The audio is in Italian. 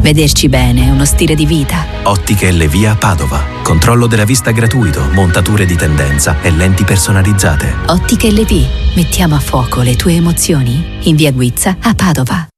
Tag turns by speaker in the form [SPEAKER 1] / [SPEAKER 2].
[SPEAKER 1] Vederci bene è uno stile di vita.
[SPEAKER 2] Ottiche LV a Padova. Controllo della vista gratuito, montature di tendenza e lenti personalizzate.
[SPEAKER 1] Ottiche LV. Mettiamo a fuoco le tue emozioni. In via Guizza a Padova.